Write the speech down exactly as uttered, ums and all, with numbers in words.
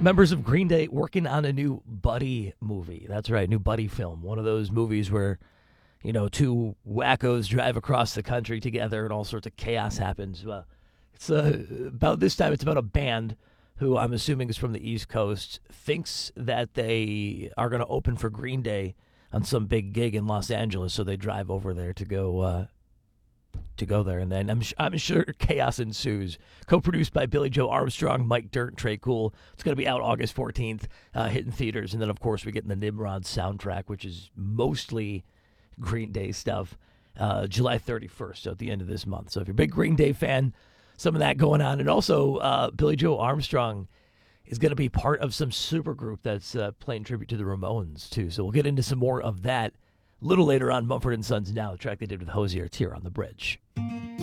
Members of Green Day working on a new buddy movie. That's right, new buddy film. One of those movies where, you know, two wackos drive across the country together and all sorts of chaos happens. Uh, it's uh, about this time, it's about a band who I'm assuming is from the East Coast, thinks that they are going to open for Green Day on some big gig in Los Angeles, so they drive over there to go uh, to go there, and then I'm I'm sure chaos ensues. Co-produced by Billy Joe Armstrong, Mike Dirt, and Trey Cool. It's going to be out August fourteenth, uh, hitting theaters, and then of course we get in the Nimrod soundtrack, which is mostly Green Day stuff. Uh, July thirty-first, so at the end of this month. So if you're a big Green Day fan, some of that going on, and also uh, Billy Joe Armstrong is going to be part of some supergroup that's uh, playing tribute to the Ramones too. So we'll get into some more of that a little later on. Mumford and Sons Now, the track they did with Hosier, here on The Bridge.